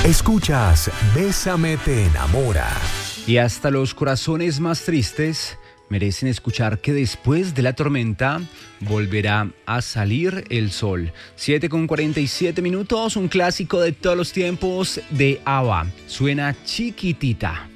Escuchas Bésame te enamora. Y hasta los corazones más tristes merecen escuchar que después de la tormenta volverá a salir el sol. 7:47, un clásico de todos los tiempos de ABBA. Suena Chiquitita.